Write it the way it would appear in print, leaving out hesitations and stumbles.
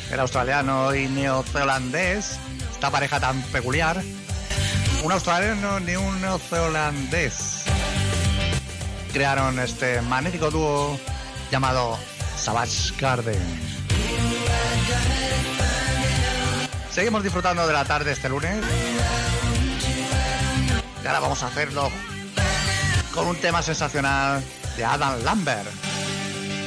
el australiano y neozelandés, esta pareja tan peculiar. Un australiano ni un neozelandés crearon este magnífico dúo llamado Savage Garden. Seguimos disfrutando de la tarde este lunes y ahora vamos a hacerlo con un tema sensacional de Adam Lambert.